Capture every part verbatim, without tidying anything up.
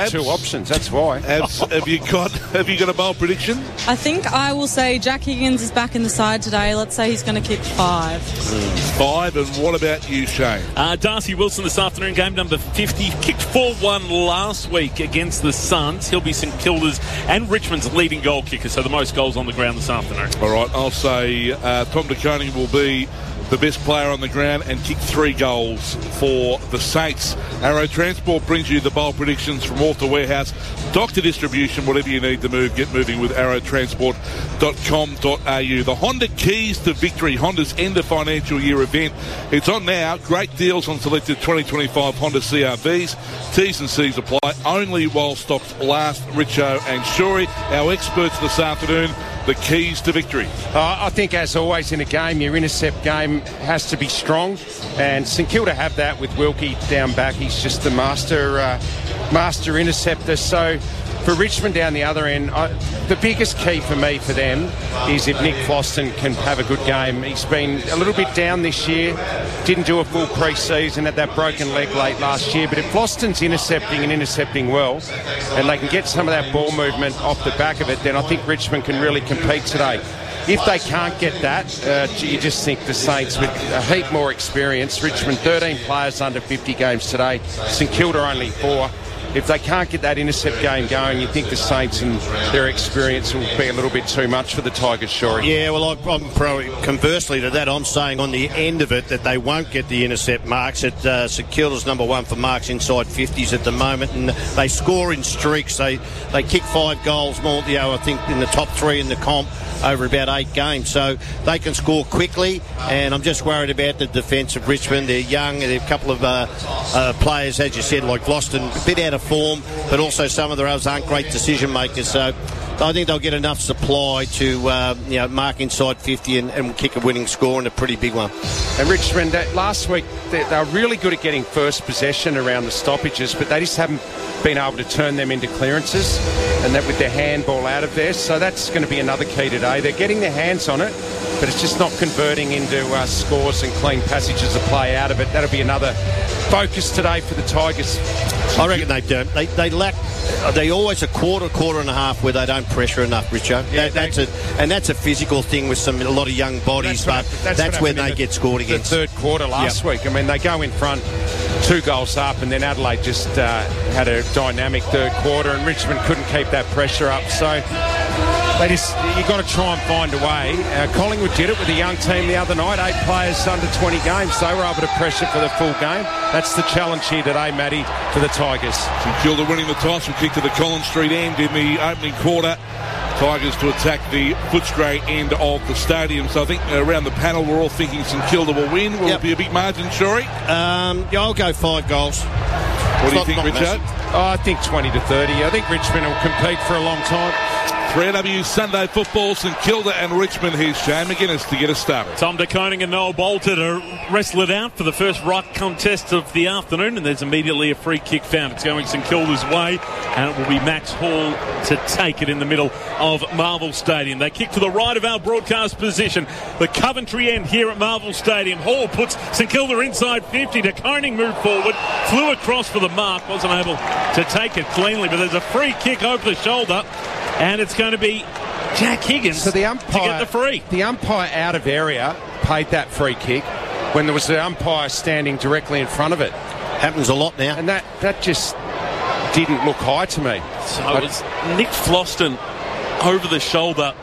Two options, that's why. Abs, have you got have you got a bold prediction? I think I will say Jack Higgins is back in the side today. Let's say he's going to kick five. Mm, five, and what about you, Shane? Uh, Darcy Wilson this afternoon, game number fifty, kicked four one last week against the Suns. He'll be St Kilda's and Richmond's leading goal kicker, so the most goals on the ground this afternoon. All right, I'll say uh, Tom De Koning will be the best player on the ground and kick three goals for the Saints. Arrow Transport brings you the bold predictions from Author Warehouse. Doctor Distribution, whatever you need to move, get moving with arrow transport dot com dot a u. The Honda Keys to Victory, Honda's end of financial year event. It's on now. Great deals on selected twenty twenty-five Honda C R Vs. T's and C's apply only while stocks last. Richo and Shorey, our experts this afternoon. The keys to victory. Uh, I think, as always in a game, your intercept game has to be strong, and St Kilda have that with Wilkie down back. He's just the master, uh, master interceptor. So for Richmond down the other end, I, the biggest key for me for them is if Nick Floston can have a good game. He's been a little bit down this year, didn't do a full pre-season, had that broken leg late last year, but if Floston's intercepting and intercepting well, and they can get some of that ball movement off the back of it, then I think Richmond can really compete today. If they can't get that, uh, you just think the Saints, with a heap more experience, Richmond thirteen players under fifty games today, St Kilda only four. If they can't get that intercept game going, you think the Saints and their experience will be a little bit too much for the Tigers, Shorey. Yeah, well, I'm pro- conversely to that, I'm saying on the end of it that they won't get the intercept marks. At uh, St Kilda's number one for marks inside fifties at the moment, and they score in streaks. They they kick five goals more, you know, I think in the top three in the comp over about eight games. So they can score quickly, and I'm just worried about the defence of Richmond. They're young, they're a couple of uh, uh, players, as you said, like Gloston, a bit out of form, but also some of the others aren't great decision makers. So I think they'll get enough supply to uh, you know, mark inside fifty and, and kick a winning score, and a pretty big one. And Richmond, uh, last week, they, they were really good at getting first possession around the stoppages, but they just haven't been able to turn them into clearances, and that with their handball out of there. So that's going to be another key today. They're getting their hands on it, but it's just not converting into uh, scores and clean passages of play out of it. That'll be another focus today for the Tigers. I reckon they don't. They, they lack. They always a quarter, quarter and a half where they don't pressure enough, Richo. Yeah, that, that's a and that's a physical thing with some a lot of young bodies, that's but that's, that's when they the, get scored against. The third quarter last yep. week. I mean, they go in front, two goals up, and then Adelaide just uh, had a dynamic third quarter, and Richmond couldn't keep that pressure up. So they just you got to try and find a way. Uh, Collingwood did it with a young team the other night, eight players under twenty games. They were able to pressure for the full game. That's the challenge here today, Matty, for the Tigers. St Kilda winning the toss and kick to the Collins Street end in the opening quarter. Tigers to attack the Footscray end of the stadium. So I think around the panel we're all thinking St Kilda will win. Will yep. it be a big margin, Shorey? Um, yeah, I'll go five goals. What do you think, Richard? Oh, I think twenty to thirty. I think Richmond will compete for a long time. three A W Sunday Football, St Kilda and Richmond. Here's Shane McGuinness to get us started. Tom De Koning and Noel Bolter to wrestle it out for the first right contest of the afternoon, and there's immediately a free kick found. It's going St Kilda's way, and it will be Max Hall to take it in the middle of Marvel Stadium. They kick to the right of our broadcast position, the Coventry end here at Marvel Stadium. Hall puts St Kilda inside fifty. De Koning moved forward, flew across for the mark, wasn't able to take it cleanly, but there's a free kick over the shoulder, and it's going to be Jack Higgins so the umpire, to get the free. The umpire out of area paid that free kick when there was the umpire standing directly in front of it. Happens a lot now. And that, that just didn't look high to me. So it was Nick Floston over the shoulder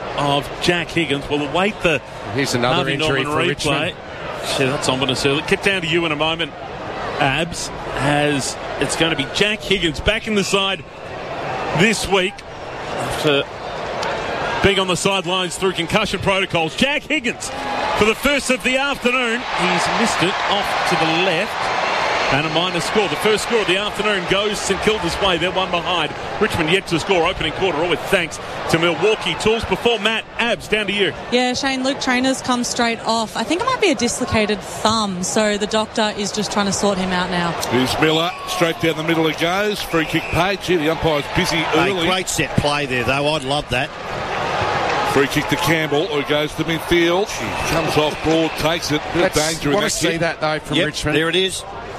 of Jack Higgins. We'll await the Here's another Harvey injury Norman for replay. Richmond. Shit, that's ominous. Kick down to you in a moment. Abs has it's going to be Jack Higgins back in the side this week after being on the sidelines through concussion protocols. Jack Higgins for the first of the afternoon. He's missed it off to the left. And a minor score. The first score of the afternoon goes St Kilda's way. They're one behind. Richmond yet to score. Opening quarter, all with thanks to Milwaukee Tools. Before Matt, Abs, down to you. Yeah, Shane, Luke Trainer's come straight off. I think it might be a dislocated thumb, so the doctor is just trying to sort him out now. Here's Miller. Straight down the middle it goes. Free kick paid. Gee, the umpire's busy early. A great set play there, though. I'd love that. Free kick to Campbell, who goes to midfield. Comes off broad, takes it. Bit of danger in that want to see kick. that, though, from yep, Richmond. There it is.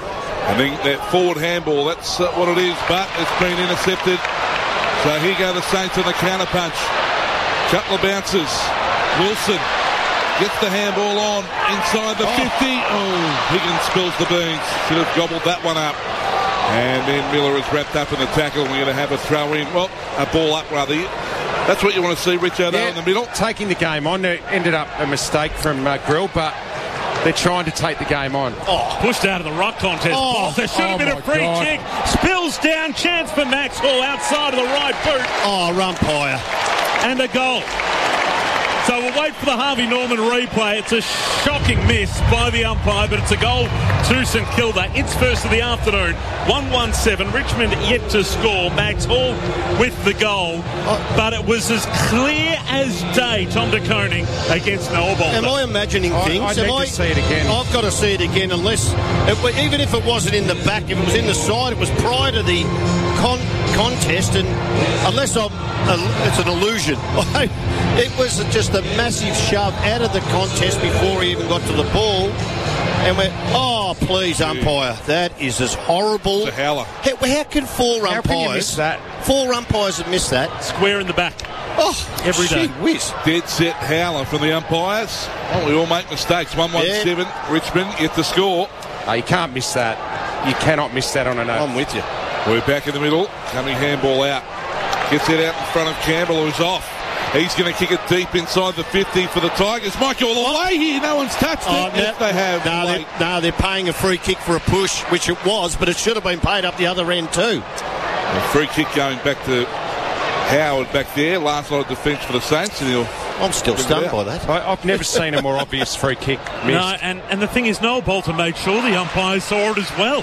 I think that forward handball, that's uh, what it is, but it's been intercepted. So here go the Saints on the counter punch. Couple of bounces. Wilson gets the handball on inside the oh. fifty. Oh, Higgins spills the beans. Should have gobbled that one up. And then Miller is wrapped up in the tackle. We're going to have a throw in. Well, a ball up rather. That's what you want to see, Richard, yeah, in the middle. Taking the game on. It ended up a mistake from uh, Grill, but they're trying to take the game on. Oh, pushed out of the rock contest. Oh, oh there should have oh been a free God. kick. Spills down. Chance for Max Hall outside of the right boot. Oh, umpire. And a goal. So we'll wait for the Harvey Norman replay. It's a shocking miss by the umpire, but it's a goal to St Kilda. It's first of the afternoon. one one seven. Richmond yet to score. Max Hall with the goal. Oh. But it was as clear as day, Tom De Koning against Noah Balta. Am I imagining things? I, I need I, to see it again. I've got to see it again unless, it, even if it wasn't in the back, if it was in the side, it was prior to the con- contest, and unless I'm, uh, it's an illusion. It was just a massive shove out of the contest before he even got to the ball. And we're, oh, please, umpire. That is as horrible. It's a howler. How, how can four how umpires... Can you miss that? Four umpires have missed that. Square in the back. Oh, every day. Whiz. Dead set howler from the umpires. Oh, we all make mistakes. one one seven. Yeah. Richmond get the score. Oh, you can't miss that. You cannot miss that on a note. I'm with you. We're back in the middle. Coming handball out. Gets it out in front of Campbell, who's off. He's going to kick it deep inside the fifty for the Tigers. Might go all the way here. No one's touched oh, it. Yes, they have. No they're, no, they're paying a free kick for a push, which it was, but it should have been paid up the other end too. A free kick going back to Howard back there. Last lot of defence for the Saints. And he'll I'm still stunned by that. I, I've never seen a more obvious free kick missed. No, and, and the thing is, Noel Balta made sure the umpires saw it as well.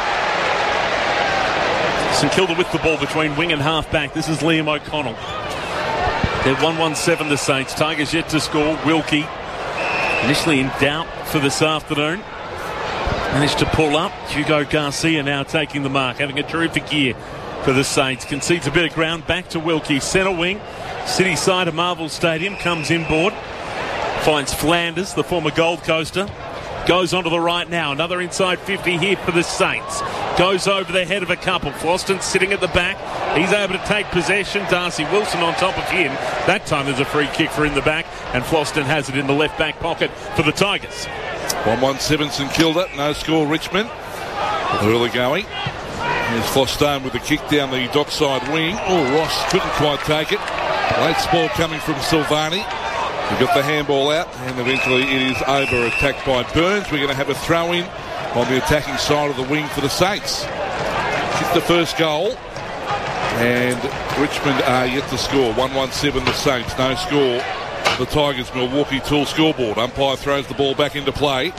St Kilda with the ball between wing and half-back. This is Liam O'Connell. They're one one seven, the Saints. Tigers yet to score. Wilkie, initially in doubt for this afternoon, managed to pull up. Hugo Garcia now taking the mark, having a terrific year for the Saints. Concedes a bit of ground back to Wilkie. Centre wing, city side of Marvel Stadium, comes inboard. Finds Flanders, the former Gold Coaster. Goes onto the right now. Another inside fifty here for the Saints. Goes over the head of a couple. Floston sitting at the back. He's able to take possession. Darcy Wilson on top of him. That time there's a free kick for in the back, and Floston has it in the left back pocket for the Tigers. one one seven St Kilda. No score Richmond. Early going. Here's Floston with the kick down the dockside wing. Oh, Ross couldn't quite take it. Late spoil coming from Silvani. He got the handball out, and eventually it is over, attacked by Burns. We're going to have a throw-in on the attacking side of the wing for the Saints. Kicked the first goal, and Richmond are yet to score. one one seven the Saints, no score. The Tigers Milwaukee Tool scoreboard. Umpire throws the ball back into play.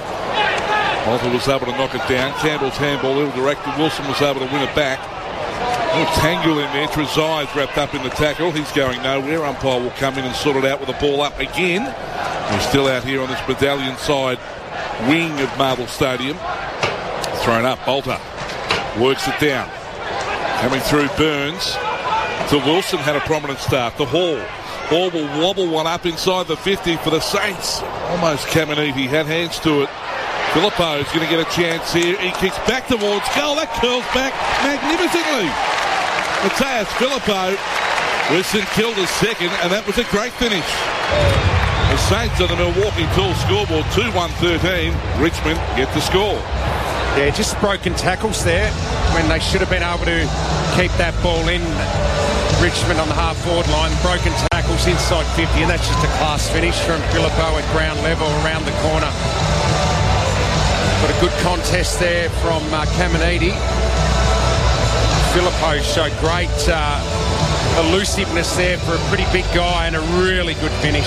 Malta was able to knock it down. Campbell's handball ill-directed. Wilson was able to win it back. A little tangle in there. Trezai's wrapped up in the tackle. He's going nowhere. Umpire will come in and sort it out with the ball up again. We're still out here on this medallion side wing of Marvel Stadium. Thrown up. Balta works it down. Coming through Burns to Wilson. Had a prominent start. The Hall. Hall will wobble one up inside the fifty for the Saints. Almost Caminiti had hands to it. Filippo's going to get a chance here. He kicks back towards goal. That curls back magnificently. Matthias Filippo with St Kilda's second, and that was a great finish. The Saints on the Milwaukee Tool scoreboard, two one thirteen. Richmond get the score. Yeah, just broken tackles there when they should have been able to keep that ball in. Richmond on the half-forward line, broken tackles inside fifty, and that's just a class finish from Filippo at ground level around the corner. Got a good contest there from uh, Caminiti. Filippo showed great uh, elusiveness there for a pretty big guy, and a really good finish.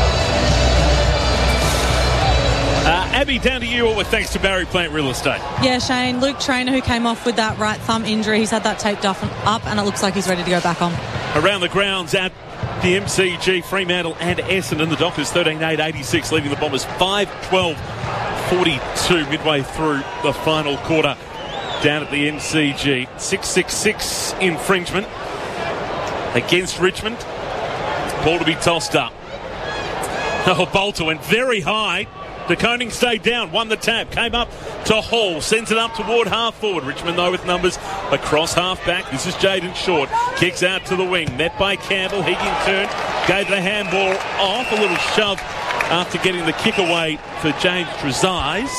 Uh, Abby, down to you all with thanks to Barry Plant Real Estate. Yeah, Shane, Luke Trainer, who came off with that right thumb injury, he's had that taped up, and it looks like he's ready to go back on. Around the grounds at the M C G, Fremantle and Essendon, the Dockers thirteen eight eighty-six, leaving the Bombers five twelve forty-two midway through the final quarter down at the M C G. six six six infringement against Richmond. Ball to be tossed up. Oh, Balta went very high. De Koning stayed down, won the tap, came up to Hall, sends it up toward half forward. Richmond, though, with numbers across half back. This is Jaden Short. Kicks out to the wing, met by Campbell. He in turn gave the handball off, a little shove after getting the kick away for James Trezise.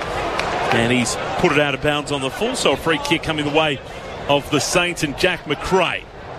And he's put it out of bounds on the full, so a free kick coming the way of the Saints and Jack McRae.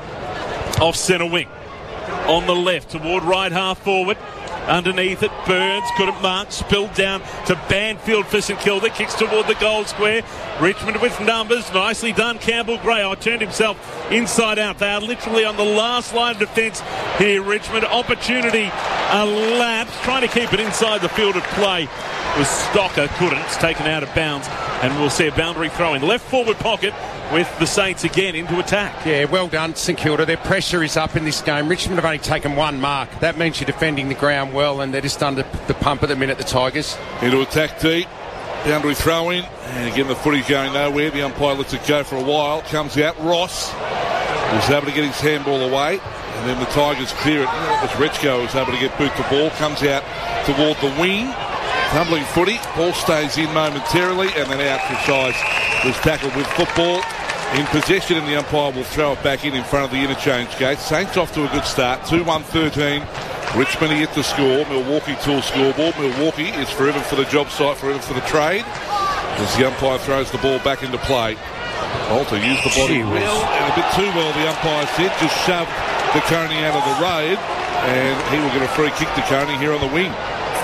Off centre wing. On the left, toward right half forward. Underneath it, Burns couldn't mark, spilled down to Banfield for St Kilda, kicks toward the goal square. Richmond with numbers, nicely done. Campbell Gray, oh, turned himself inside out. They are literally on the last line of defence here, Richmond. Opportunity elapsed, trying to keep it inside the field of play. Was Stocker, couldn't. It's taken out of bounds, and we'll see a boundary throw in. Left forward pocket with the Saints again into attack. Yeah, well done, St Kilda. Their pressure is up in this game. Richmond have only taken one mark. That means you're defending the ground well, and they're just under the pump at the minute, the Tigers. Into attack deep. Boundary throw in. And again, the footy's going nowhere. The umpire lets it go for a while. Comes out. Ross was able to get his handball away. And then the Tigers clear it. It was Rechko who was able to get boot the ball. Comes out toward the wing. Tumbling footy. Ball stays in momentarily. And then out for size was tackled with football in possession, and the umpire will throw it back in in front of the interchange gate. Saints off to a good start. two one thirteen. Richmond yet to score. Milwaukee tool scoreboard. Milwaukee is forever for the job site, forever for the trade. As the umpire throws the ball back into play. Bolter used the body well, and a bit too well, the umpire said. Just shoved De Koning out of the road, and he will get a free kick to Koning here on the wing.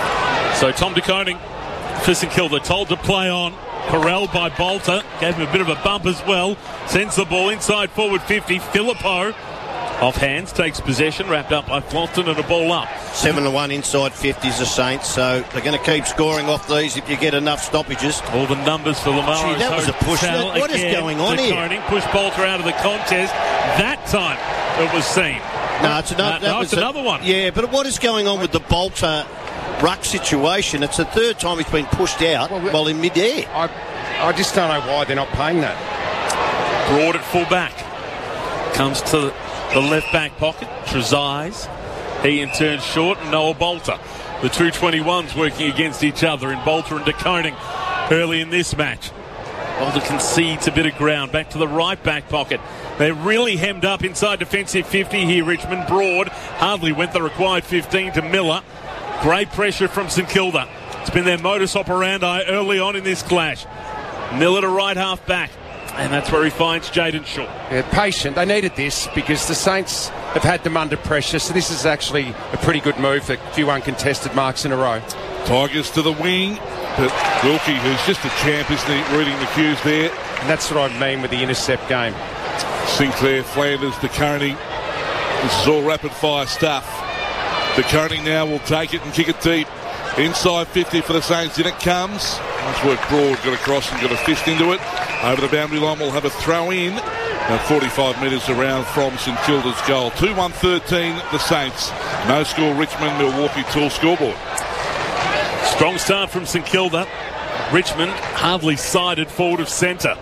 So Tom De Koning for St Kilda, told to play on. Corralled by Bolter, gave him a bit of a bump as well. Sends the ball inside forward fifty. Phillippo off hands, takes possession, wrapped up by Floston, and a ball up. seven to one inside fifties the Saints, so they're going to keep scoring off these if you get enough stoppages. All the numbers for Lamar. Gee, that was a push. That, what is going on De here? Koning pushed Bolter out of the contest. That time it was seen. No, it's another, uh, that no, was it's a, another one. Yeah, but what is going on with the Bolter ruck situation? It's the third time he's been pushed out well, while in mid-air. I, I just don't know why they're not paying that. Broad at full back. Comes to the left back pocket. Trezise. He in turn short, and Noah Bolter. The two twenty-ones working against each other in Bolter and De Koning early in this match. Bolter concedes a bit of ground. Back to the right back pocket. They're really hemmed up inside defensive fifty here, Richmond. Broad hardly went the required fifteen to Miller. Great pressure from St Kilda. It's been their modus operandi early on in this clash. Miller to right half back, and that's where he finds Jaden Short. Yeah, patient. They needed this because the Saints have had them under pressure, so this is actually a pretty good move. A few uncontested marks in a row. Tigers to the wing, but Wilkie, who's just a champ, isn't he, reading the cues there. And that's what I mean with the intercept game. Sinclair, Flanders, De Koning. This is all rapid-fire stuff. De Koning now will take it and kick it deep. Inside fifty for the Saints. In it comes. Nice work, Broad. Got across and got a fist into it. Over the boundary line, we'll have a throw in. About forty-five metres around from St Kilda's goal. two one thirteen, the Saints. No score, Richmond, Milwaukee tool scoreboard. Strong start from St Kilda. Richmond hardly sided forward of centre.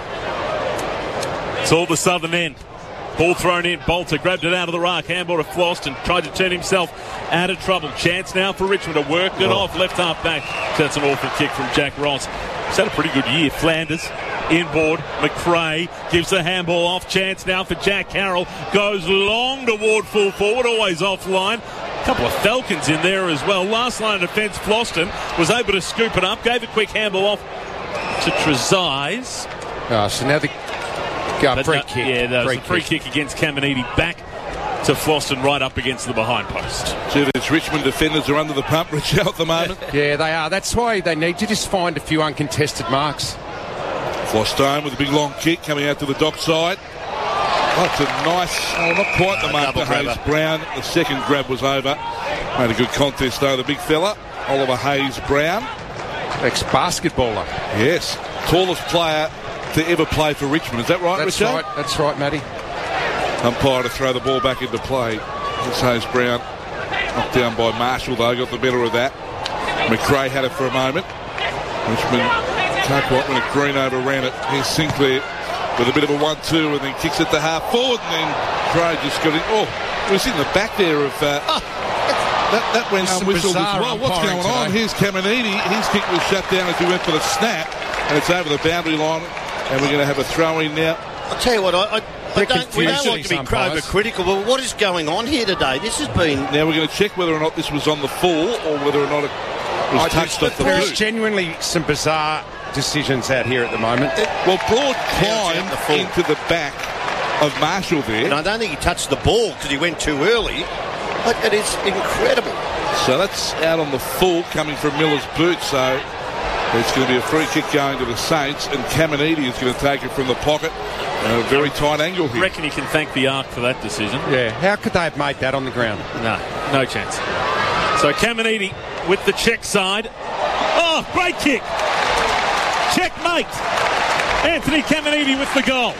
It's all the southern end. Ball thrown in. Bolter grabbed it out of the ruck. Handball to Floston. Tried to turn himself out of trouble. Chance now for Richmond to work it oh. off. Left half back. That's an awful kick from Jack Ross. He's had a pretty good year. Flanders inboard. McRae gives the handball off. Chance now for Jack Carroll. Goes long toward full forward. Always offline. A couple of Falcons in there as well. Last line of defence, Floston was able to scoop it up. Gave a quick handball off to Trezise. Oh, so now the uh, free no, kick. Yeah, that was free a free kick, kick against Caminiti. Back to Floston, right up against the behind post. So these Richmond defenders are under the pump, Richard, at the moment. Yeah, they are. That's why they need to just find a few uncontested marks. Floston with a big long kick coming out to the dock side. Oh, it's a nice, oh, not quite the mark to Hayes Brown. The second grab was over. Made a good contest though, the big fella, Oliver Hayes Brown. Ex-basketballer. Yes, tallest player to ever play for Richmond. Is that right, That's Richard? right, that's right, Matty. Umpire to throw the ball back into play. It's Hayes Brown. Knocked down by Marshall though, got the better of that. McRae had it for a moment. Richmond can't quite win it. Green overran it. Here's Sinclair with a bit of a one two and then kicks it to half forward, and then Craig just got in. Oh, it was in the back there of uh, That, that went Some unwhistled as bizarre well. What's umpiring going on? today. Here's Caminiti. His kick was shut down as he went for the snap, and it's over the boundary line, and we're going to have a throw-in now. I'll tell you what, I, I, I don't, we don't like to be umpires. overcritical, but what is going on here today? This has been... Now we're going to check whether or not this was on the full or whether or not it was I touched just- off the There's boot. genuinely some bizarre decisions out here at the moment. Well, Broad Yeah, it's out the full. climbed into the back of Marshall there. And I don't think he touched the ball because he went too early. But it is incredible. So that's out on the full coming from Miller's boot. So there's going to be a free kick going to the Saints, and Caminiti is going to take it from the pocket. A very tight angle I here. reckon you can thank the Arc for that decision. Yeah, how could they have made that on the ground? No, no chance. So Caminiti with the check side. Oh, great kick. Checkmate. Anthony Caminiti with the goal.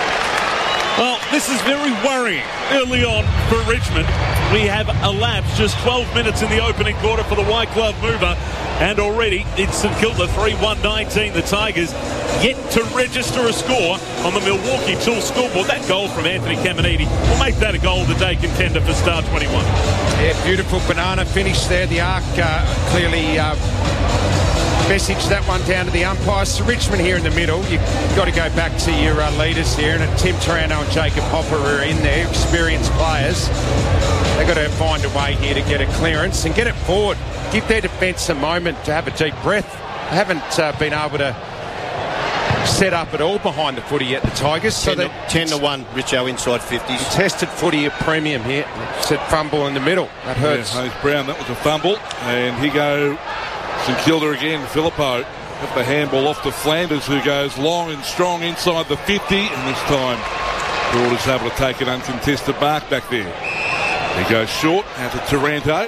Well, this is very worrying early on for Richmond. We have elapsed just twelve minutes in the opening quarter for the White Glove mover, and already it's St Kilda three one nineteen. The Tigers yet to register a score on the Milwaukee Tool scoreboard. That goal from Anthony Caminiti will make that a goal of the day contender for Star twenty-one. Yeah, beautiful banana finish there. The Arc uh, clearly uh, messaged that one down to the umpires. So Richmond here in the middle. You've got to go back to your uh, leaders here. And Tim Taranto and Jacob Hopper are in there, experienced players. They've got to find a way here to get a clearance and get it forward. Give their defence a moment to have a deep breath. They haven't uh, been able to set up at all behind the footy yet, the Tigers. So ten, they to, ten to one, Richo inside fifties. tested footy at premium here. Said fumble in the middle. That hurts. Yeah, Hayes Brown, that was a fumble. And he go St Kilda again. Filippo got the handball off to Flanders, who goes long and strong inside the fifty. And this time, Broad is able to take an uncontested mark back there. He goes short out to Taranto.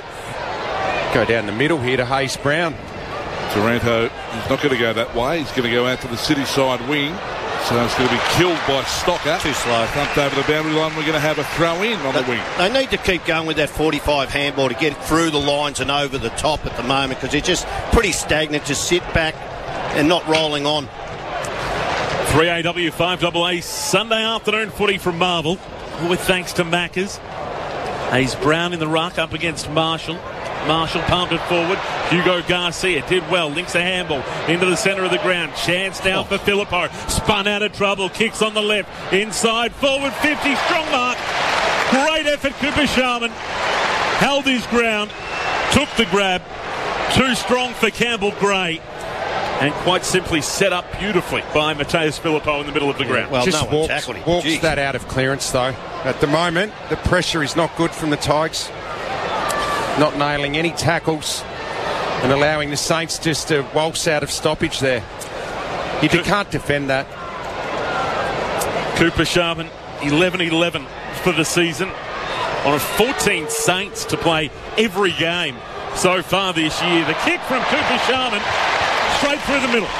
Go down the middle here to Hayes Brown. Taranto is not going to go that way. He's going to go out to the city side wing. So it's going to be killed by Stocker. Too slow. Thumped over the boundary line. We're going to have a throw in on the wing. They need to keep going with that forty-five handball to get it through the lines and over the top at the moment, because it's just pretty stagnant. Just sit back and not rolling on. three A W five A A Sunday afternoon footy from Marvel, with thanks to Maccas. Hayes Brown in the ruck up against Marshall. Marshall pumped it forward. Hugo Garcia did well. Links a handball into the centre of the ground. Chance now for Filippo. Spun out of trouble. Kicks on the left. Inside. Forward fifty. Strong mark. Great effort. Cooper Sharman held his ground. Took the grab. Too strong for Campbell Gray. And quite simply set up beautifully by Mateus Filippo in the middle of the ground. Well, Just no one walks, tackled him. walks Jeez. that out of clearance, though. At the moment, the pressure is not good from the Tigers. Not nailing any tackles and allowing the Saints just to waltz out of stoppage there. You Coop- can't defend that. Cooper Sharman, eleven eleven for the season. On a fourteen Saints to play every game so far this year. The kick from Cooper Sharman, straight through the middle.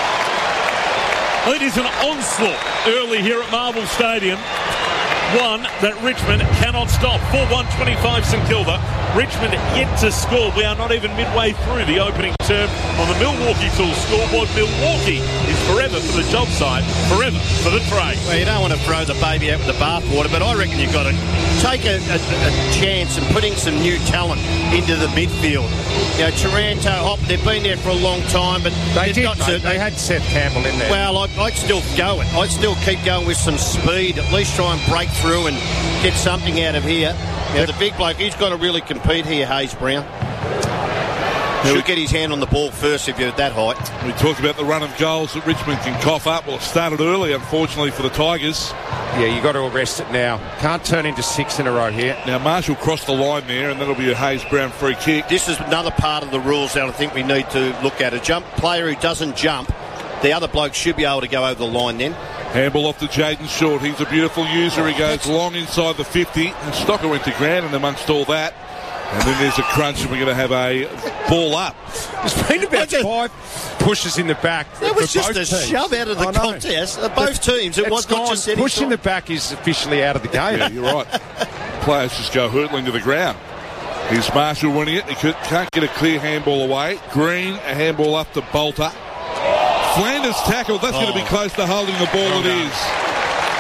It is an onslaught early here at Marvel Stadium. One that Richmond cannot stop. four one twenty-five St Kilda. Richmond yet to score. We are not even midway through the opening term on the Milwaukee Tools scoreboard. Milwaukee is forever for the job site, forever for the trade. Well, you don't want to throw the baby out with the bathwater, but I reckon you've got to take a, a, a chance and putting some new talent into the midfield. You know, Taranto, Hop, they've been there for a long time, but They they've did, got mate. to, They had Seth Campbell in there. Well, I'd, I'd still go it. I'd still keep going with some speed. At least try and break through and get something out of here. Now, the big bloke, he's got to really compete here, Hayes Brown. Should get his hand on the ball first if you're at that height. We talked about the run of goals that Richmond can cough up. Well, it started early, unfortunately, for the Tigers. yeah, you got to arrest it now. Can't turn into six in a row here. Now, Marshall crossed the line there, and that'll be a Hayes Brown free kick. This is another part of the rules that I think we need to look at. A jump player who doesn't jump, the other bloke should be able to go over the line then. Handball off to Jaden Short. He's a beautiful user. He goes long inside the fifty. And Stocker went to ground, and amongst all that, and then there's a crunch, and we're going to have a ball up. There's been about just- five pushes in the back. That was for just both a teams. shove out of the I know. contest. Uh, Both teams. It It's was not gone. just any Push in side. the back is officially out of the game. Yeah, you're right. Players just go hurtling to the ground. Here's Marshall winning it. He could, can't get a clear handball away. Green, a handball up to Bolter. Flanders tackle. That's Oh. going to be close to holding the ball. Well it done. is.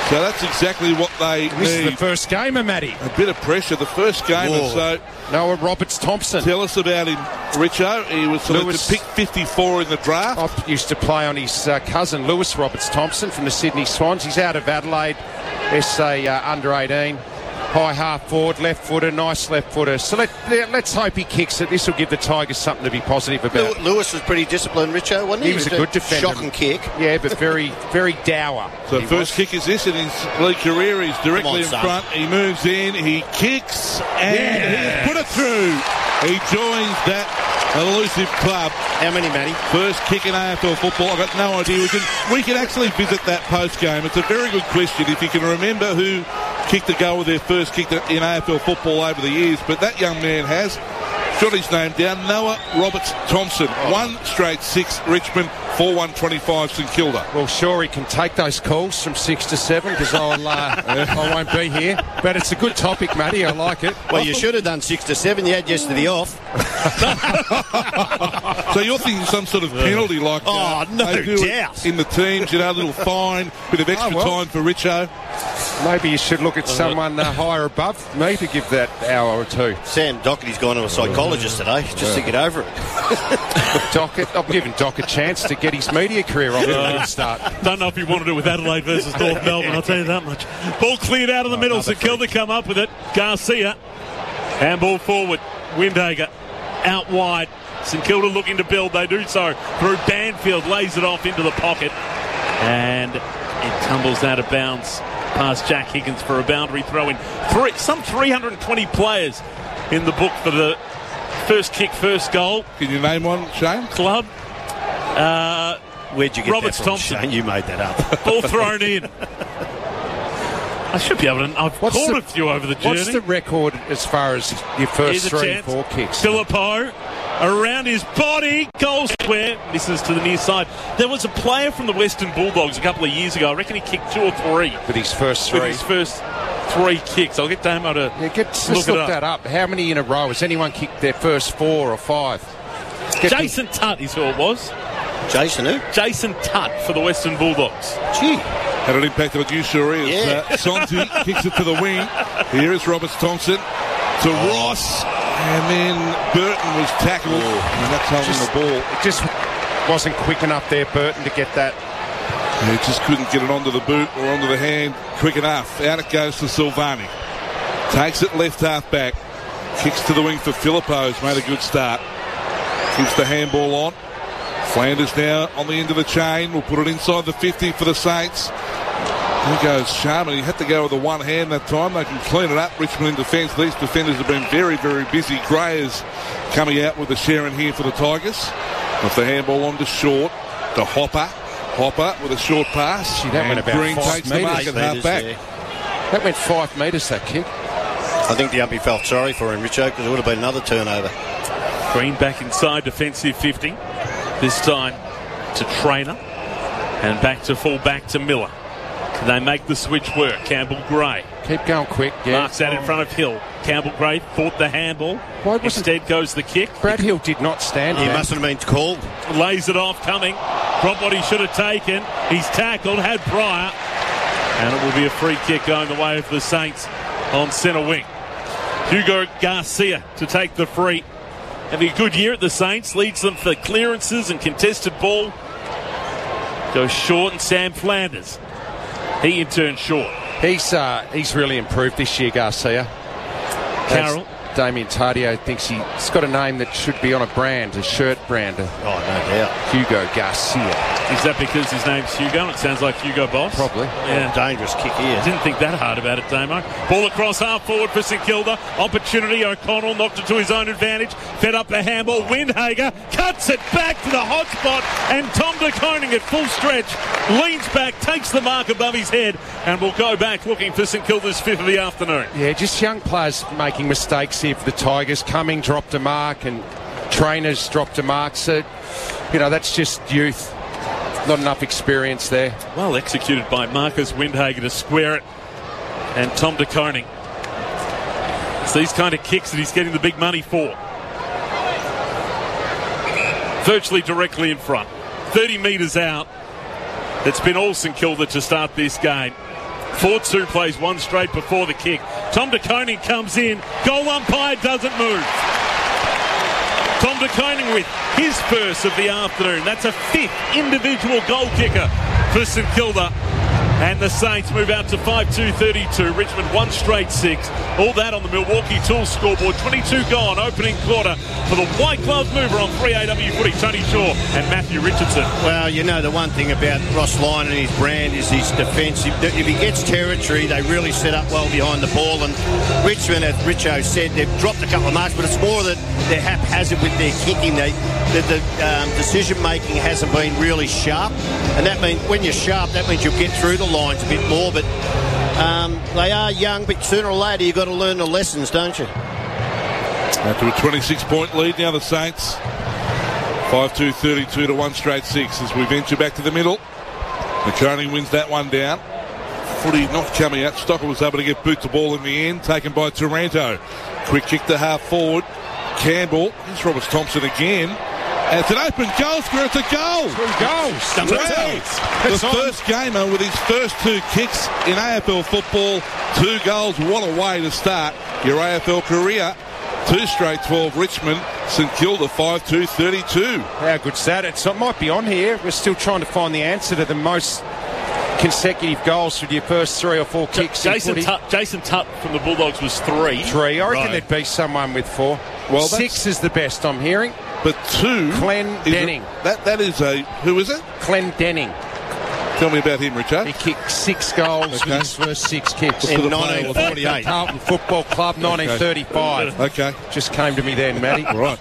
So that's exactly what they This need. is the first gamer, Matty. A bit of pressure, the first gamer. Whoa. So Noah Roberts-Thompson. tell us about him, Richo. He was selected Lewis- pick fifty-four in the draft. I used to play on his uh, cousin, Lewis Roberts-Thompson, from the Sydney Swans. He's out of Adelaide, S A uh, under eighteen. High half forward, left footer, nice left footer. So let, let's hope he kicks it. This will give the Tigers something to be positive about. Lew- Lewis was pretty disciplined, Richo, wasn't he? He was a good defender. Shock and kick. Yeah, but very, very dour. So he first was. kick is this in his league career. He's directly Come on, in son. front. He moves in. He kicks and Yeah. he put it through. He joins that elusive club. How many, Matty? First kick in A F L football. I've got no idea. We can we can actually visit that post game. It's a very good question if you can remember who kicked a goal with their first kick in A F L football over the years. But that young man has jot his name down. Noah Roberts-Thompson. One straight six. Richmond four one twenty-five St Kilda. Well, sure, he can take those calls from six to seven because I'll uh, I won't be here. But it's a good topic, Matty. I like it. Well, you should have done six to seven. You had yesterday off. So you're thinking some sort of penalty like Oh, uh, no they do doubt. in the teams, you know, a little fine, bit of extra Oh, well. time for Richo. Maybe you should look at someone uh, higher above me to give that hour or two. Sam Doherty's gone to a psychologist today just to get over it. Doc, I'm giving Doc a chance to get his media career off to a good start. Don't know if he wanted it with Adelaide versus North Melbourne, I'll tell you that much. Ball cleared out of the middle. St Kilda come up with it. Garcia. Handball forward. Windhager out wide. St Kilda looking to build. They do so through Banfield. Lays it off into the pocket. And it tumbles out of bounds past Jack Higgins for a boundary throw in. Three, some three hundred twenty players in the book for the first kick, first goal Can you name one, Shane? club. Uh, Where'd you get Roberts that from, Thompson. Shane? You made that up. ball thrown in. I should be able to. I've What's called the- a few over the journey. What's the record as far as your first Here's a three, chance. four kicks? Filippo around his body, goal square, misses to the near side. There was a player from the Western Bulldogs a couple of years ago. I reckon he kicked two or three With his first with three. his first three kicks. I'll get Damo to Yeah, get, let's look look, it up. that up. How many in a row? Has anyone kicked their first four or five? Get the- Jason Tutt is who it was. Jason, who? Jason Tutt for the Western Bulldogs. Gee. Had an impact on you, sure is. Yeah. Uh, Sonzi kicks it to the wing. Here is Roberts-Thompson to Ross. And then Burton was tackled. And that's holding Just- the ball. It just wasn't quick enough there, Burton, to get that. He just couldn't get it onto the boot or onto the hand quick enough. Out it goes to Silvani. Takes it left half back. Kicks to the wing for Filippo, who's made a good start. Gives the handball on. Flanders now on the end of the chain. We'll put it inside the fifty for the Saints. Here goes Sharman. He had to go with the one hand that time. They can clean it up. Richmond in defence. These defenders have been very, very busy. Gray is coming out with the share in here for the Tigers. With the handball on to Short. To Hopper. Hopper with a short pass. Gee, that went And about Green five takes the metres. mark at half Metres, back. yeah. That went five metres, that kick. I think the umpy felt sorry for him, Richo, because it would have been another turnover. Green back inside defensive fifty. This time to Trainer. And back to full back to Miller. Can they make the switch work? Campbell Gray. Keep going quick, yeah. Marks out in front of Hill. Campbell Gray fought the handball. Why wasn't- Instead goes the kick. Brad Hill did not stand He there. mustn't have been called. Lays it off coming. Dropped what he should have taken. He's tackled, had Pryor. And it will be a free kick going the way of the Saints on centre wing. Hugo Garcia to take the free. Having a good year at the Saints. Leads them for clearances and contested ball. Goes short and Sam Flanders. He in turn short. He's uh, he's really improved this year, Garcia. Carroll. Damien Tardio thinks he's got a name that should be on a brand, a shirt brand. Oh, no doubt. Hugo Garcia. Is that because his name's Hugo? It sounds like Hugo Boss. Probably. Yeah. Dangerous kick here. Didn't think that hard about it, Damo. Ball across half forward for St Kilda. Opportunity. O'Connell knocked it to his own advantage. Fed up the handball. Windhager cuts it back to the hot spot. And Tom De Koning at full stretch leans back, takes the mark above his head, and will go back looking for St Kilda's fifth of the afternoon. Yeah, just young players making mistakes here for the Tigers. Cumming dropped a mark and Trainers dropped a mark. So, you know, that's just youth. Not enough experience there. Well executed by Marcus Windhager to square it. And Tom De Koning. It's these kind of kicks that he's getting the big money for. Virtually directly in front. thirty metres out. It's been all St Kilda to start this game. four two plays one straight before the kick. Tom De Koning comes in. Goal umpire doesn't move. Tom De Koning with his first of the afternoon. That's a fifth individual goal kicker for St Kilda. And the Saints move out to five two thirty-two. Richmond one straight six. All that on the Milwaukee Tools scoreboard. twenty-two gone, opening quarter for the White Glove mover on three A W footy. Tony Shaw and Matthew Richardson. Well, you know, the one thing about Ross Lyon and his brand is his defence. If, if he gets territory, they really set up well behind the ball. And Richmond, as Richo said, they've dropped a couple of marks, but it's more that they're haphazard with their kicking. They, the the um, decision-making hasn't been really sharp. And that means when you're sharp, that means you'll get through the lines a bit more, but um, they are young, but sooner or later you've got to learn the lessons, don't you? After a twenty-six point lead now, the Saints five two thirty-two to one straight six as we venture back to the middle. McConey wins that one down. Footy not coming out. Stocker was able to get boot the ball in the end, taken by Taranto. Quick kick to half forward. Campbell, here's Roberts Thompson again. And it's an open goal square. It's a goal. Two goals. Wow. The first gamer with his first two kicks in A F L football. Two goals. What a way to start your A F L career. Two straight twelve Richmond. St Kilda five two thirty-two. How good's that? It's, it might be on here. We're still trying to find the answer to the most consecutive goals with your first three or four kicks. Jason Tutt, Jason Tutt from the Bulldogs was three. Three. I reckon Right. there'd be someone with four. Well, six is the best I'm hearing. But two. Glenn is Denning. A, that that is a who is it? Glenn Denning. Tell me about him, Richard. He kicked six goals Okay. with his first six kicks. In the nineteen forty-eight. Carlton Football Club, nineteen thirty-five. Okay. Just came to me then, Matty. Right.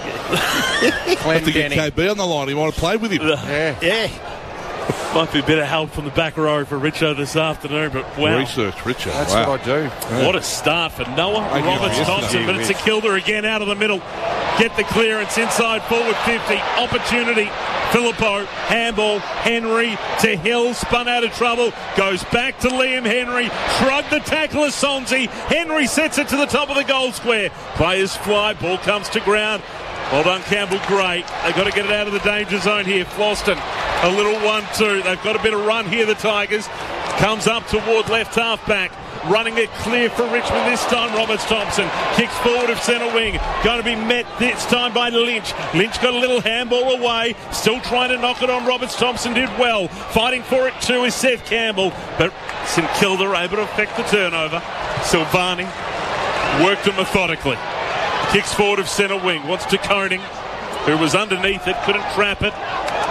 Glenn Have to get Denning. K B on the line. He might have played with him. Yeah. Yeah. Might be a bit of help from the back row for Richo this afternoon, but wow. Research, Richard. That's wow. what I do. What a start for Noah I knew Roberts it Thompson, yesterday. but it's a Kilda again out of the middle. Get the clearance inside forward fifty. Opportunity. Filippo, handball, Henry to Hill, spun out of trouble, goes back to Liam Henry, shrugged the tackler Sonzi. Henry sets it to the top of the goal square. Players fly, ball comes to ground. Well done, Campbell Gray. They've got to get it out of the danger zone here. Floston, a little one two. They've got a bit of run here, the Tigers. Comes up toward left half back. Running it clear for Richmond this time. Roberts Thompson kicks forward of centre wing. Going to be met this time by Lynch. Lynch got a little handball away. Still trying to knock it on. Roberts Thompson did well. Fighting for it too is Seth Campbell. But St Kilda are able to affect the turnover. Silvani worked it methodically. Kicks forward of centre wing. Wants to Koning, who was underneath it. Couldn't trap it.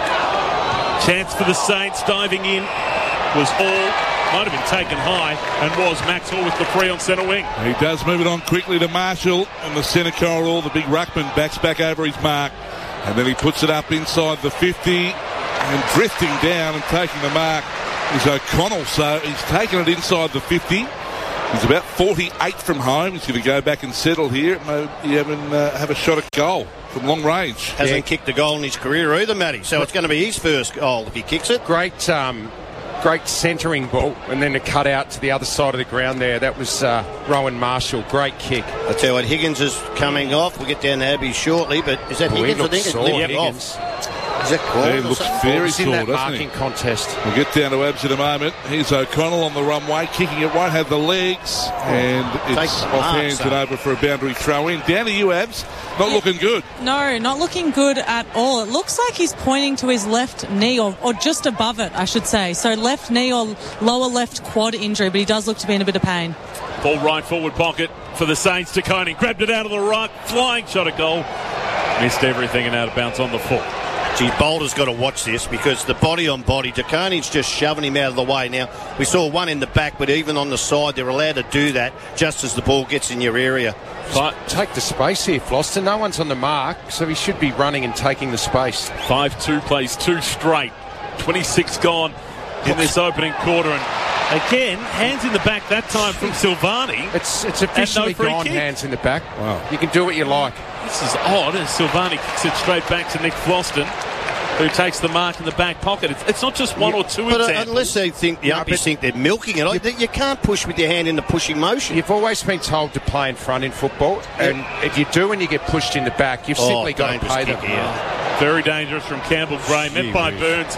Chance for the Saints. Diving in was Hall. Might have been taken high, and was Max Hall with the free on centre wing. He does move it on quickly to Marshall in the centre corridor. The big ruckman backs back over his mark, and then he puts it up inside the fifty, and drifting down and taking the mark is O'Connell. So he's taken it inside the fifty. He's about forty-eight from home. He's going to go back and settle here. Maybe even uh, have a shot at goal from long range. Hasn't Yeah. kicked a goal in his career either, Matty. So it's going to be his first goal if he kicks it. Great, um, great centering ball, and then to cut out to the other side of the ground there. That was uh, Rowan Marshall. Great kick. I tell you what, Higgins is coming off. We'll get down to Abbey shortly, but is that Oh, he Higgins? I looks think it's sore, lifted Higgins. off. Is that called? He or looks something? very He's in sore, that doesn't marking he? contest. We'll get down to Abs in a moment. Here's O'Connell on the runway, kicking it, won't have the legs, and it's Takes the off mark, hands so. and over for a boundary throw in. Down to you, Abs. Not looking good. No, not looking good at all. It looks like he's pointing to his left knee, or, or just above it, I should say. So left knee or lower left quad injury, but he does look to be in a bit of pain. Ball right forward pocket for the Saints. to Koning. Grabbed it out of the ruck. Flying shot at goal. Missed everything and out of bounds on the foot. Gee, Boulder's got to watch this because the body on body, DeConey's just shoving him out of the way. Now, we saw one in the back, but even on the side, they're allowed to do that just as the ball gets in your area. Fi- Take the space here, Floston. No one's on the mark, so he should be running and taking the space. five two plays two straight. twenty-six gone in this opening quarter. And again, hands in the back that time from Silvani. It's it's officially free gone kick. hands in the back. Wow. You can do what you like. This is odd as Silvani kicks it straight back to Nick Floston, who takes the mark in the back pocket. It's, it's not just one or two But uh, examples. unless they think the No, umpies but- think they're milking it, I, you can't push with your hand in the pushing motion. You've always been told to play in front in football, and if you do and you get pushed in the back, you've Oh, simply got to dangerous pay kick them. here. Very dangerous from Campbell Gray, met by Gee Burns.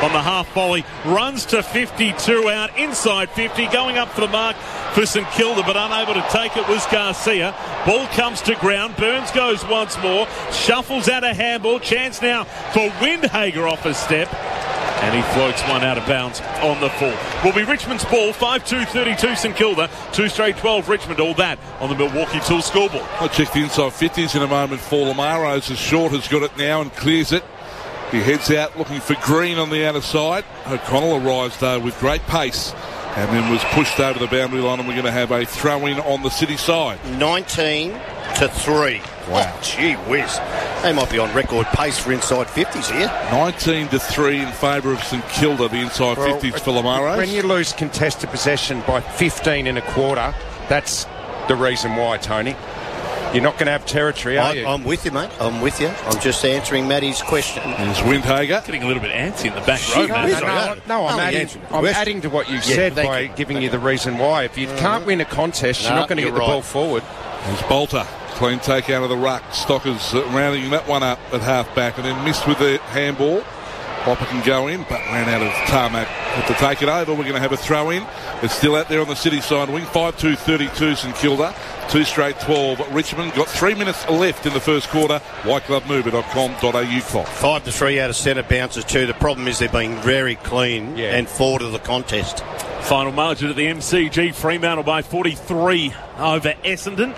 on the half volley. Runs to fifty-two out, inside fifty, going up for the mark for St Kilda, but unable to take it was Garcia. Ball comes to ground. Burns goes once more. Shuffles out a handball. Chance now for Windhager off a step. And he floats one out of bounds on the full. Will be Richmond's ball. five two thirty-two St Kilda. Two straight twelve Richmond. All that on the Milwaukee Tool scoreboard. I'll check the inside fifties in a moment for Lamaros. As Short has got it now and clears it. He heads out looking for Green on the outer side. O'Connell arrives though with great pace and then was pushed over the boundary line, and we're going to have a throw-in on the City side. nineteen to three. Wow. Oh, gee whiz. They might be on record pace for inside fifties here. nineteen to three in favour of St Kilda, the inside well, fifties for Lamaros. When you lose contested possession by fifteen and a quarter, that's the reason why, Tony. You're not going to have territory, are I, you? I'm with you, mate. I'm with you. I'm just answering Matty's question. There's Windhager. Getting a little bit antsy in the back row. No, no, no, no, I'm, adding, I'm adding to what you yeah, said by you. giving you the reason why. If you uh, can't win a contest, no, you're not going to get the right. ball forward. There's Bolter. Clean take out of the ruck. Stockers uh, rounding that one up at half back and then missed with the handball. Hopper can go in, but ran out of tarmac. Have to take it over. We're going to have a throw in. It's still out there on the City side wing. five two thirty-two St Kilda. Two straight twelve. Richmond got three minutes left in the first quarter. white glove mover dot com dot a u clock. Five to three out of centre bounces too. The problem is they're being very clean yeah. and forward of the contest. Final margin at the M C G. Fremantle by forty-three over Essendon.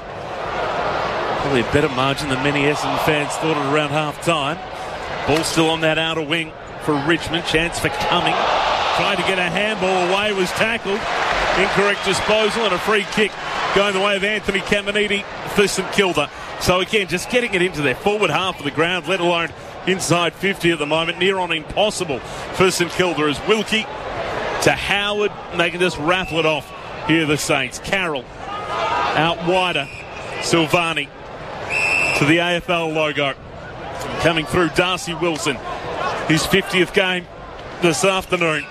Probably a better margin than many Essendon fans thought at around half time. Ball still on that outer wing for Richmond. Chance for Cumming. Trying to get a handball away, was tackled. Incorrect disposal and a free kick going the way of Anthony Caminiti for St Kilda. So again, just getting it into their forward half of the ground, let alone inside fifty at the moment. Near on impossible for St Kilda as Wilkie to Howard, and they can just raffle it off. Here are the Saints. Carroll out wider. Silvani to the A F L logo. Coming through, Darcy Wilson. His fiftieth game this afternoon.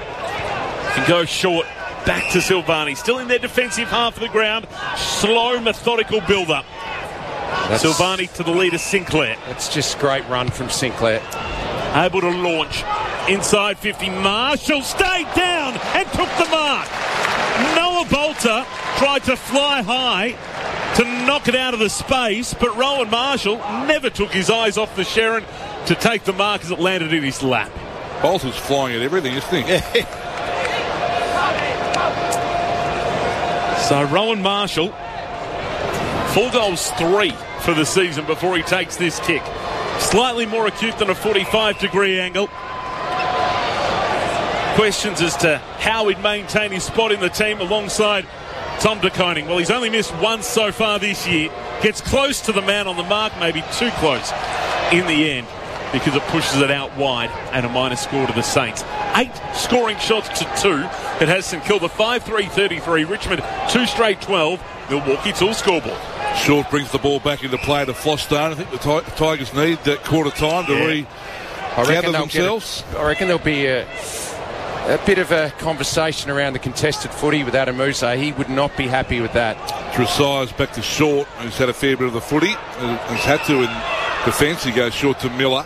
Can go short. Back to Silvani. Still in their defensive half of the ground. Slow, methodical build-up. That's, Silvani to the leader, Sinclair. That's just great run from Sinclair. Able to launch. Inside fifty. Marshall stayed down and took the mark. Noah Bolter tried to fly high to knock it out of the space, but Rowan Marshall never took his eyes off the Sherrin to take the mark as it landed in his lap. Bolter's flying at everything, isn't he? So Rowan Marshall, four goals, three for the season before he takes this kick. Slightly more acute than a forty-five degree angle. Questions as to how he'd maintain his spot in the team alongside Tom De Koning. Well, he's only missed once so far this year. Gets close to the man on the mark, maybe too close in the end, because it pushes it out wide and a minus score to the Saints. Eight scoring shots to two. It has St Kilda five three thirty-three. Richmond two straight twelve. Milwaukee Tool scoreboard. Short brings the ball back into play to Flostone. I think the Ti- Tigers need that quarter time to yeah. re-gather themselves. A, I reckon there'll be a, a bit of a conversation around the contested footy with Adam Musa. He would not be happy with that. Tresize back to Short, who's had a fair bit of the footy. He's had to in defence. He goes short to Miller.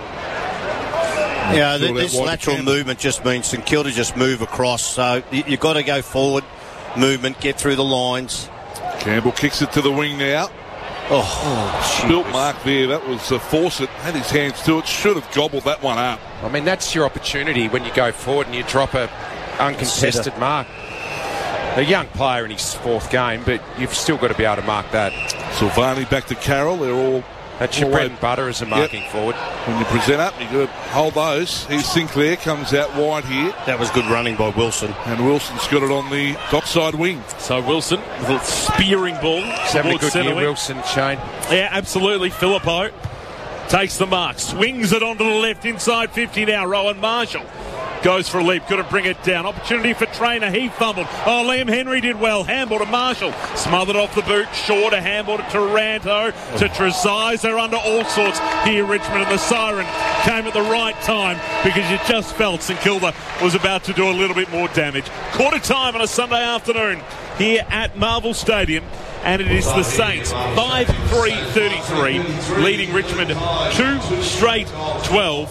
Yeah, th- this lateral movement just means St Kilda just move across. So you, you've got to go forward, movement, get through the lines. Campbell kicks it to the wing now. Oh, oh built mark there. That was uh, Fawcett. Had his hands to it. Should have gobbled that one up. I mean, that's your opportunity when you go forward and you drop a uncontested Sitter. mark. A young player in his fourth game, but you've still got to be able to mark that. Silvani back to Carroll. They're all... That's your bread and butter as a marking yep. forward. When you present up, you've got to hold those. Here's Sinclair, comes out wide here. That was good running by Wilson. And Wilson's got it on the dockside wing. So Wilson, with a spearing ball. He's having a good year, wing. Wilson, Shane. Yeah, absolutely. Filippo takes the mark, swings it onto the left, inside fifty now. Rowan Marshall goes for a leap, got to bring it down. Opportunity for Trainer, he fumbled. Oh, Liam Henry did well. Handball to Marshall, smothered off the boot. Short, a handball to Taranto, to Tresize. They're under all sorts here, Richmond, and the siren came at the right time because you just felt St Kilda was about to do a little bit more damage. Quarter time on a Sunday afternoon here at Marvel Stadium, and it is the Saints five three thirty-three leading Richmond two straight twelve.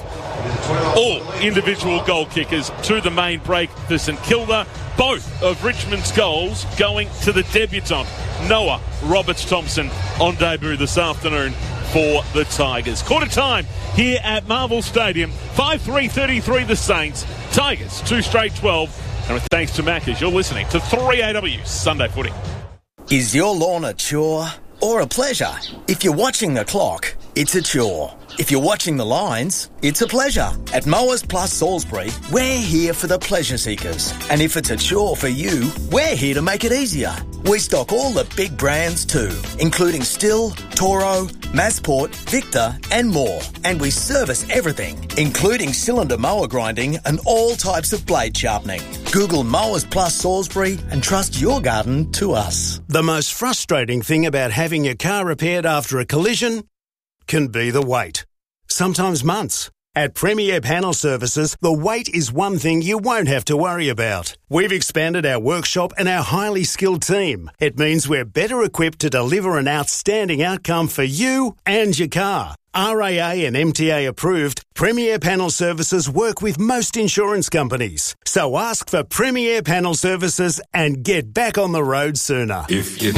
all individual goal kickers to the main break for St Kilda. Both of Richmond's goals going to the debutant, Noah Roberts-Thompson, on debut this afternoon for the Tigers. Quarter time here at Marvel Stadium. five three thirty-three the Saints. Tigers, two straight twelve. And with thanks to Macca's, you're listening to three A W Sunday Footy. Is your lawn a chore or a pleasure? If you're watching the clock, it's a chore. If you're watching the lines, it's a pleasure. At Mowers Plus Salisbury, we're here for the pleasure seekers. And if it's a chore for you, we're here to make it easier. We stock all the big brands too, including Stihl, Toro, Massport, Victor and more. And we service everything, including cylinder mower grinding and all types of blade sharpening. Google Mowers Plus Salisbury and trust your garden to us. The most frustrating thing about having your car repaired after a collision can be the wait. Sometimes months. At Premier Panel Services, the wait is one thing you won't have to worry about. We've expanded our workshop and our highly skilled team. It means we're better equipped to deliver an outstanding outcome for you and your car. R A A and M T A approved, Premier Panel Services work with most insurance companies. So ask for Premier Panel Services and get back on the road sooner. If you